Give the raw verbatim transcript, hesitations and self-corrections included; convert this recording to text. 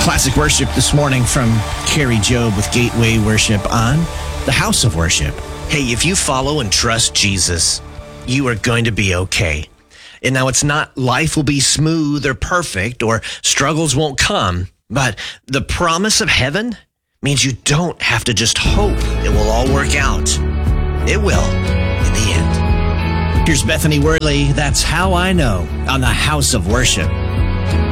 Classic worship this morning from Carrie Job with Gateway Worship on the House of Worship. Hey, if you follow and trust Jesus, you are going to be okay. And now it's not life will be smooth or perfect or struggles won't come, but the promise of heaven means you don't have to just hope it will all work out. It will in the end. Here's Bethany Worley. That's How I Know on the House of Worship.